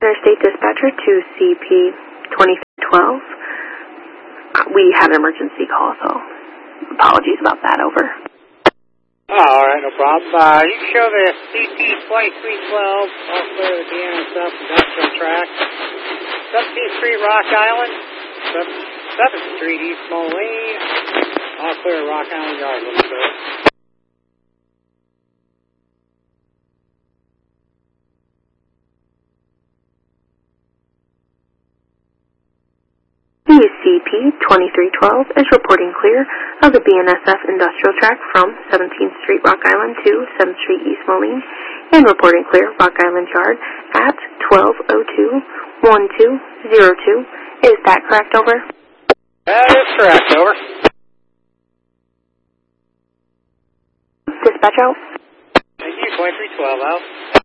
Interstate Dispatcher to CP-2312. We have an emergency call, so apologies about that. Over. All right, no problem. You can show the CP-2312 off the BNSF industrial track. 17th Street, Rock Island. 7th Street, East Moline. All clear Rock Island Yard, little bit. The CP-2312 is reporting clear of the BNSF industrial track from 17th Street, Rock Island to 7th Street, East Moline, and reporting clear Rock Island Yard at 1202-1202. Is that correct, over? That is correct, over. Dispatch out. Thank you, 2312 out.